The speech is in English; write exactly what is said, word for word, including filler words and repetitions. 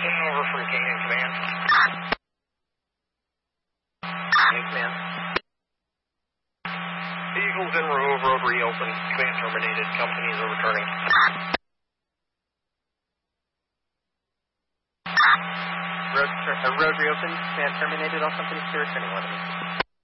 Over from Canyon Command. Canyon Command. Eagles en route, road reopened. Command terminated. Companies are returning. Road, uh, road reopened. Command terminated. All companies are returning. One of them.